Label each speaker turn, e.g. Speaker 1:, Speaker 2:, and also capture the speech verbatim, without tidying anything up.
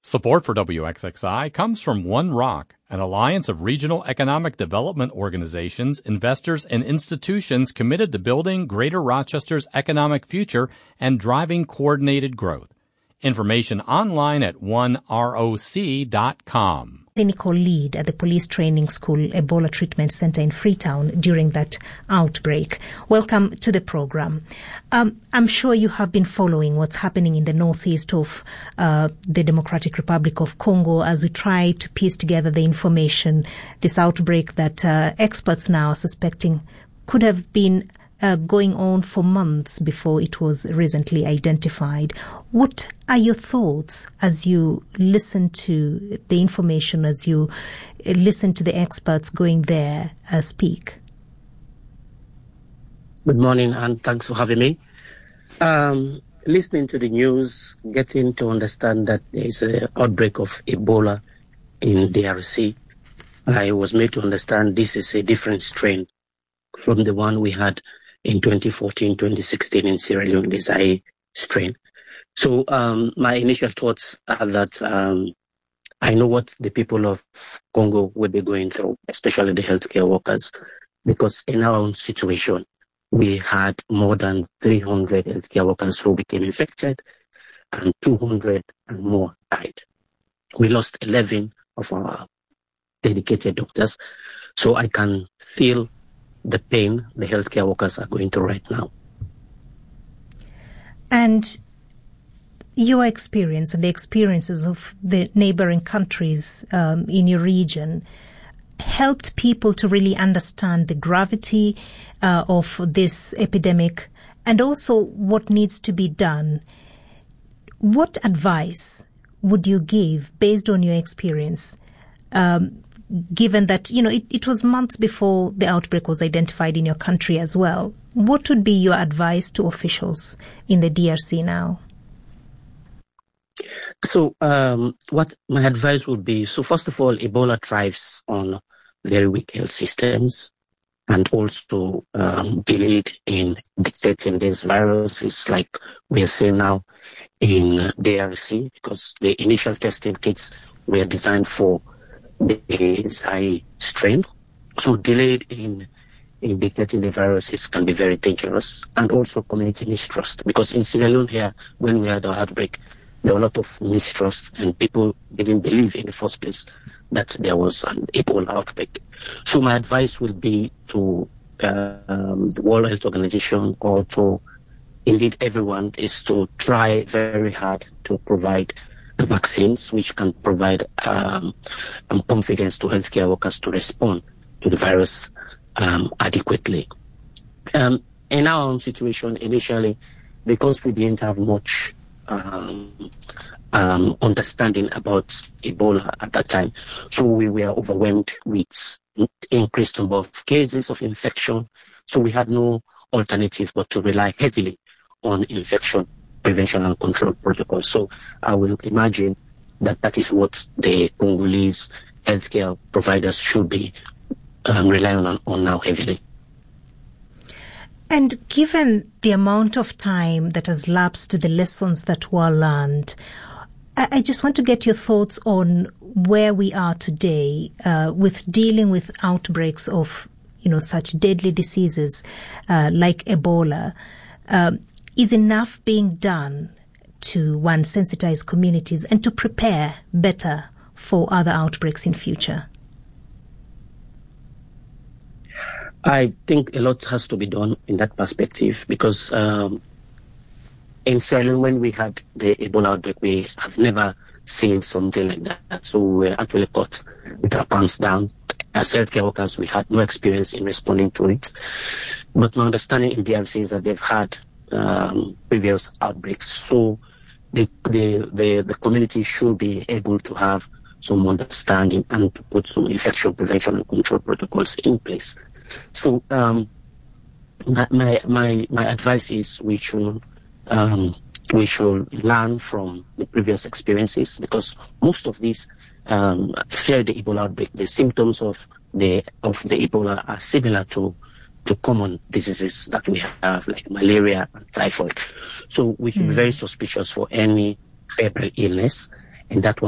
Speaker 1: Support for W X X I comes from One Rock, an alliance of regional economic development organizations, investors, and institutions committed to building Greater Rochester's economic future and driving coordinated growth. Information online at one roc dot com.
Speaker 2: Clinical lead at the Police Training School Ebola Treatment Center in Freetown during that outbreak. Welcome to the program. Um, I'm sure you have been following what's happening in the northeast of uh, the Democratic Republic of Congo as we try to piece together the information, this outbreak that uh, experts now are suspecting could have been Uh, going on for months before it was recently identified. What are your thoughts as you listen to the information, as you listen to the experts going there uh, speak?
Speaker 3: Good morning, and thanks for having me. Um, listening to the news, getting to understand that there is an outbreak of Ebola in D R C, I was made to understand this is a different strain from the one we had in twenty fourteen, twenty sixteen in Sierra Leone, the Zaire strain. So um, my initial thoughts are that um, I know what the people of Congo will be going through, especially the healthcare workers, because in our own situation, we had more than three hundred healthcare workers who became infected and two hundred and more died. We lost eleven of our dedicated doctors, so I can feel the pain the healthcare workers are going through right now.
Speaker 2: And your experience and the experiences of the neighboring countries um, in your region helped people to really understand the gravity uh, of this epidemic and also what needs to be done. What advice would you give based on your experience, um, given that, you know, it, it was months before the outbreak was identified in your country as well? What would be your advice to officials in the D R C now?
Speaker 3: So um, what my advice would be, so first of all, Ebola thrives on very weak health systems and also um, delayed in detecting these viruses like we are seeing now in D R C, because the initial testing kits were designed for the Zaire strain. So delayed in, in detecting the viruses can be very dangerous, and also community mistrust, because in Sierra Leone here, when we had our outbreak, there were a lot of mistrust and people didn't believe in the first place that there was an Ebola outbreak. So my advice will be to uh, um, the World Health Organization, or to indeed everyone, is to try very hard to provide the vaccines, which can provide um, um, confidence to healthcare workers to respond to the virus um, adequately. Um, in our own situation, initially, because we didn't have much um, um, understanding about Ebola at that time, so we were overwhelmed with increased number of cases of infection. So we had no alternative but to rely heavily on infection prevention and control protocols. So I will imagine that that is what the Congolese healthcare providers should be um, relying on, on now heavily.
Speaker 2: And given the amount of time that has lapsed, the lessons that were learned, I, I just want to get your thoughts on where we are today uh, with dealing with outbreaks of, you know, such deadly diseases uh, like Ebola. Um, Is enough being done to, one, sensitize communities and to prepare better for other outbreaks in future?
Speaker 3: I think a lot has to be done in that perspective, because um, in Sierra Leone, when we had the Ebola outbreak, we have never seen something like that. So we were actually caught with our pants down. As healthcare workers, we had no experience in responding to it. But my understanding in D R C is that they've had Um, previous outbreaks, so the, the the the community should be able to have some understanding and to put some infection prevention and control protocols in place. So um, my my my, my advice is we should um, we should learn from the previous experiences, because most of these, um, especially the Ebola outbreak, the symptoms of the of the Ebola are similar to to common diseases that we have, like malaria and typhoid. So we should mm. be very suspicious for any febrile illness, and that